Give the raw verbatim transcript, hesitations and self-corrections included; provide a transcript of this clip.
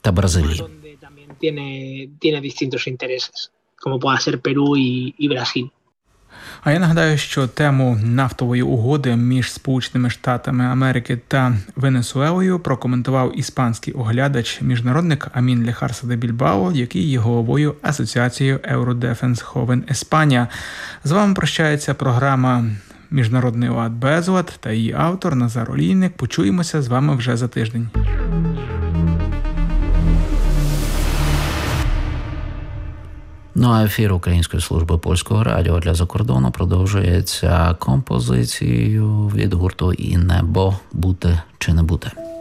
та Бразилії. А я нагадаю, що тему нафтової угоди між Сполученими Штатами Америки та Венесуелою прокоментував іспанський оглядач, міжнародник Амін Лехарса де Більбао, який є головою асоціації Eurodefense Joven España. З вами прощається програма «Міжнародний лад безлад» та її автор Назар Олійник. Почуємося з вами вже за тиждень. Ну а ефір Української служби польського радіо для закордону продовжується композицією від гурту «І небо, бути чи не бути».